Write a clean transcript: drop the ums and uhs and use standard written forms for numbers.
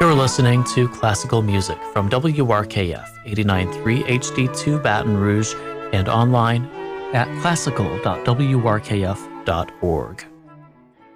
You're listening to classical music from WRKF 89.3 HD2 Baton Rouge and online at classical.wrkf.org.